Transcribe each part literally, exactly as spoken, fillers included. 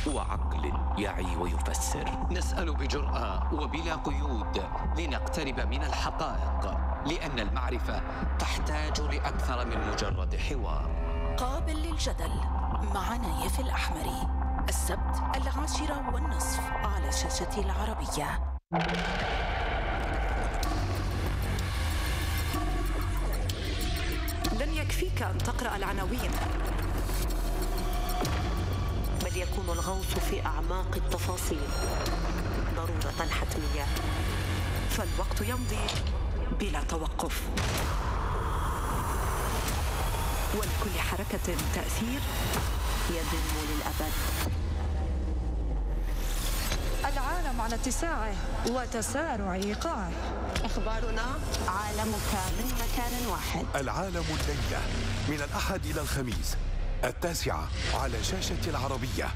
وعقل يعي ويفسر. نسأل بجرأة وبلا قيود لنقترب من الحقائق، لأن المعرفة تحتاج لأكثر من مجرد حوار. قابل للجدل مع نايف الأحمري، السبت العاشرة والنصف على شاشة العربية. لن يكفيك أن تقرأ العناوين، بل يكون الغوص في أعماق التفاصيل ضرورة حتمية، فالوقت يمضي بلا توقف، ولكل حركة تأثير يدم للأبد. العالم على اتساعه وتسارع إيقاعه. أخبارنا عالمك من مكان واحد. العالم الليلة من الأحد إلى الخميس التاسعة على شاشة العربية.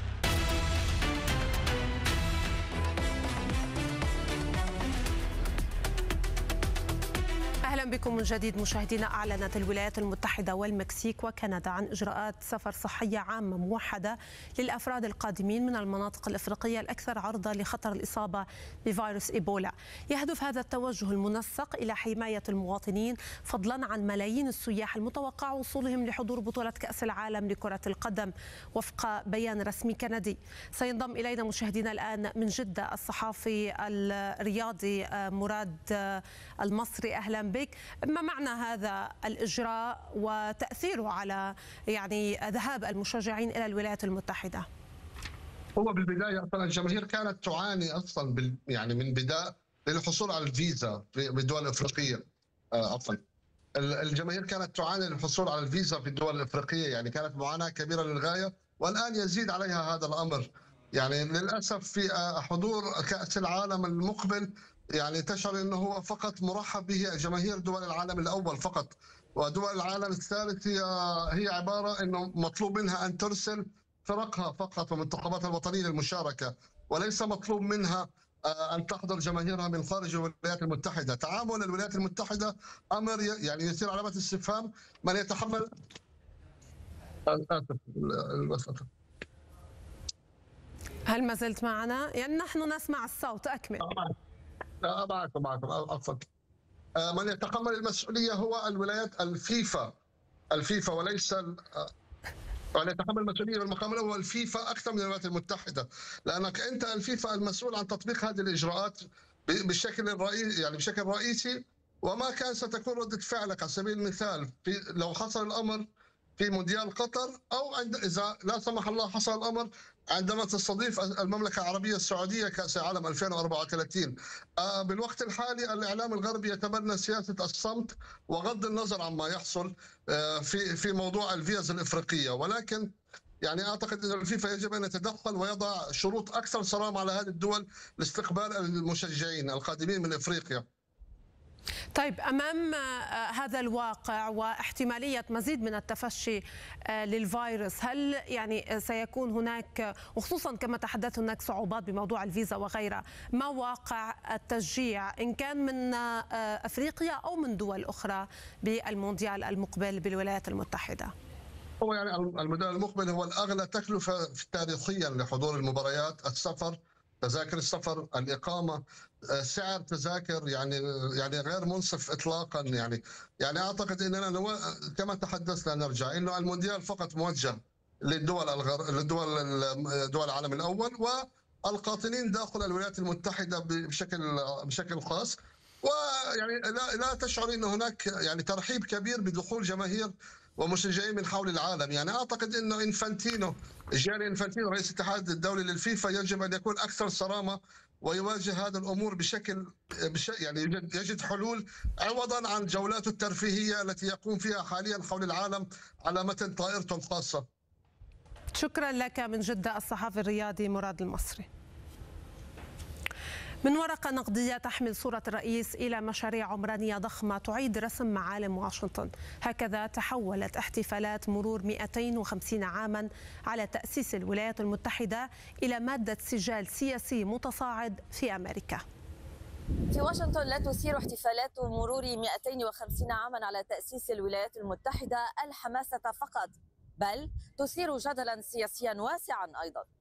أهلا بكم من جديد مشاهدينا. أعلنت الولايات المتحدة والمكسيك وكندا عن إجراءات سفر صحية عامة موحدة للأفراد القادمين من المناطق الإفريقية الأكثر عرضة لخطر الإصابة بفيروس إيبولا. يهدف هذا التوجه المنسق إلى حماية المواطنين فضلا عن ملايين السياح المتوقع وصولهم لحضور بطولة كأس العالم لكرة القدم وفق بيان رسمي كندي. سينضم إلينا مشاهدينا الآن من جدة الصحافي الرياضي مراد المصري. أهلا بك. ما معنى هذا الإجراء وتأثيره على يعني ذهاب المشجعين إلى الولايات المتحدة؟ هو بالبداية أصلا الجماهير كانت تعاني أصلا بال يعني من بداية للحصول على الفيزا في الدول الإفريقية. عفوا الجماهير كانت تعاني للحصول على الفيزا في الدول الإفريقية، يعني كانت معاناة كبيرة للغاية، والآن يزيد عليها هذا الأمر. يعني للأسف في حضور كأس العالم المقبل يعني تشعر انه هو فقط مرحب به جماهير دول العالم الاول فقط، ودول العالم الثالث هي هي عباره انه مطلوب منها ان ترسل فرقها فقط ومنتخباتها الوطنيه للمشاركه، وليس مطلوب منها ان تحضر جماهيرها من خارج الولايات المتحده. تعامل الولايات المتحده امر يعني يثير علامات استفهام. من يتحمل اسف هل ما زلت معنا؟ يعني نحن نسمع الصوت. اكمل. لا معكم معكم عفوا. من يتحمل المسؤوليه هو الولايات الفيفا الفيفا وليس من يتحمل المسؤوليه بالمقام الاول الفيفا اكثر من الولايات المتحده، لانك انت الفيفا المسؤول عن تطبيق هذه الاجراءات بشكل الرئيسي يعني بشكل رئيسي. وما كان ستكون رده فعلك على سبيل المثال في لو حصل الامر في مونديال قطر، او عند اذا لا سمح الله حصل الامر عندما تستضيف المملكه العربيه السعوديه كاس العالم ألفين وأربعة وثلاثين. بالوقت الحالي الاعلام الغربي يتبنى سياسه الصمت وغض النظر عما يحصل في في موضوع الفيز الافريقيه، ولكن يعني اعتقد ان الفيفا يجب ان يتدخل ويضع شروط اكثر صرامه على هذه الدول لاستقبال المشجعين القادمين من افريقيا. طيب، أمام هذا الواقع واحتمالية مزيد من التفشي للفيروس، هل يعني سيكون هناك، وخصوصا كما تحدثت هناك صعوبات بموضوع الفيزا وغيرها، ما واقع التشجيع إن كان من أفريقيا أو من دول أخرى بالمونديال المقبل بالولايات المتحدة؟ هو يعني المونديال المقبل هو الأغلى تكلفة تاريخيا لحضور المباريات، السفر، تذاكر السفر، الإقامة، سعر تذاكر يعني يعني غير منصف إطلاقا. يعني يعني أعتقد أننا نو... كما تحدثنا نرجع إنه المونديال فقط موجه للدول الغر... للدول دول العالم الأول والقاطنين داخل الولايات المتحدة بشكل بشكل خاص. ويعني لا لا تشعر أن هناك يعني ترحيب كبير بدخول جماهير ومشجعين من حول العالم. يعني اعتقد انه انفانتينو جاني انفانتينو رئيس الاتحاد الدولي للفيفا يجب ان يكون اكثر صرامه ويواجه هذه الامور بشكل بش يعني يجد حلول عوضا عن جولاته الترفيهيه التي يقوم فيها حاليا حول العالم على متن طائرته الخاصه. شكرا لك من جده الصحفي الرياضي مراد المصري. من ورقة نقدية تحمل صورة الرئيس إلى مشاريع عمرانية ضخمة تعيد رسم معالم واشنطن. هكذا تحولت احتفالات مرور مئتين وخمسين عاما على تأسيس الولايات المتحدة إلى مادة سجال سياسي متصاعد في أمريكا. في واشنطن لا تثير احتفالات مرور مئتين وخمسين عاما على تأسيس الولايات المتحدة الحماسة فقط، بل تثير جدلا سياسيا واسعا أيضا.